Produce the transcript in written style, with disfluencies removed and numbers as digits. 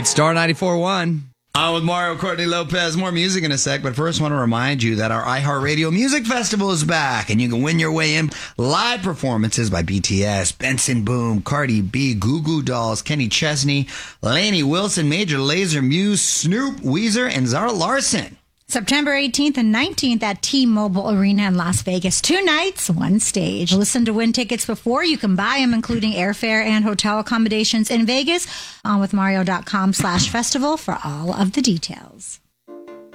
It's Star 94.1. On with Mario Courtney Lopez. More music in a sec, but first I want to remind you that our iHeartRadio Music Festival is back, and you can win your way in live performances by BTS, Benson Boone, Cardi B, Goo Goo Dolls, Kenny Chesney, Lainey Wilson, Major Lazer, Muse, Snoop, Weezer, and Zara Larsson. September 18th and 19th at T-Mobile Arena in Las Vegas. 2 nights, 1 stage. Listen to win tickets before you can buy them, including airfare and hotel accommodations in Vegas. OnWithMario.com/festival for all of the details.